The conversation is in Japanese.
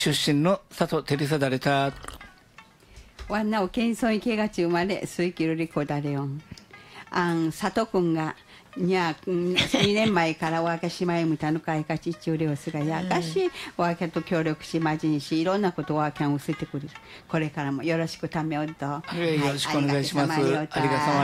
出身の佐藤照貞でた。 わんなお謙遜池がち生まれ、水気るりこだれよん。佐藤君が、2年前からわけしまいみたのかいかちちゅうりょうすがやがし、わけと協力しまじんし、いろんなことをわけん教えてくれる。これからもよろしくためおっと。 よろしくお願いします。ありがとう。